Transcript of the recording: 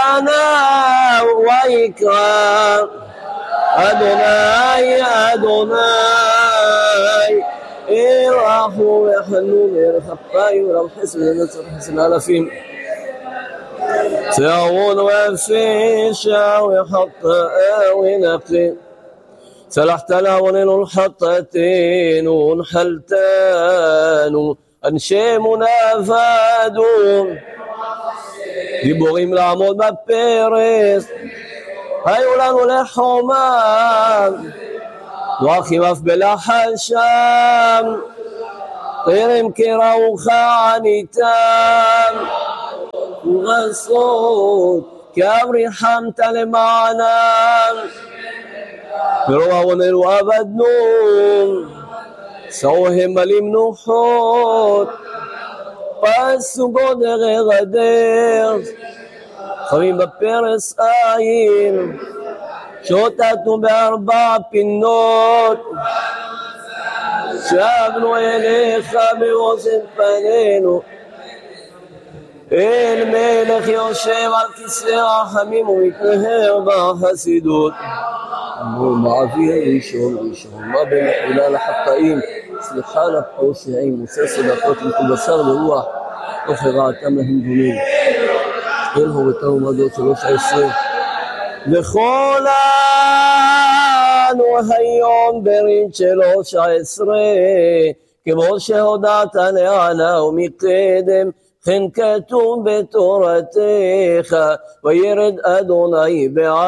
למענה ויקרא אדוני אדוני ירחמו ויחנון וירחפאי ולם חסד ונצר חסד אלפים צערון ויפשע ويحطأ وينقي سلحت לעוננו ולחטאתנו ונחלתנו אנשי אבדו גיבורים לעמוד בפרס היו לנו לחומה דרכים אף בלחשם טרם קראוך עניתם ורסות כי ריחמת למענם ברוב עווננו עבדנו סעוהם מלים נוחות פסו גודר גדר חמים בפרס עין שוטטנו בארבע פינות שבנו אליך באוזן פנינו אל מלך יושב על כיסא רחמים ומתנהר בחסידות מעביר ראשון מה בין מחילה לחטאים סליחה לפושעים מוסר סדקות מכל בשר ורוח תוך הרעתם להם דונים אל הורתם ומדות 13 וכל אנו היום ברית 13 כמו שהודעת לענה ומקדם כן כתוב בתורתך וירד אדוני בעד